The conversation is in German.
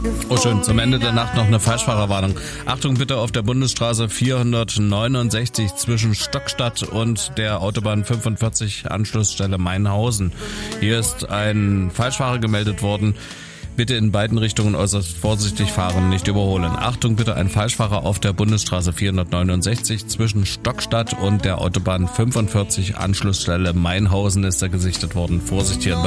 Oh schön, zum Ende der Nacht noch eine Falschfahrerwarnung. Achtung bitte auf der Bundesstraße 469 zwischen Stockstadt und der Autobahn 45 Anschlussstelle Mainhausen. Hier ist ein Falschfahrer gemeldet worden. Bitte in beiden Richtungen äußerst vorsichtig fahren, nicht überholen. Achtung bitte, ein Falschfahrer auf der Bundesstraße 469 zwischen Stockstadt und der Autobahn 45 Anschlussstelle Mainhausen ist da gesichtet worden. Vorsicht hier in